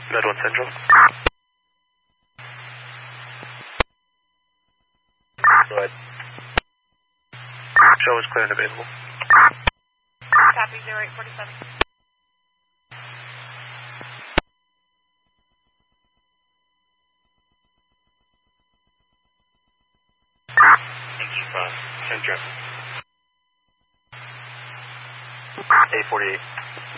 Med 1 Central. Go ahead. Show is clear and available. Copy 0847. Thank you, 10 traffic. 848.